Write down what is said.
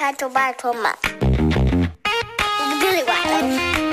拜托嘛，我不跟你玩了。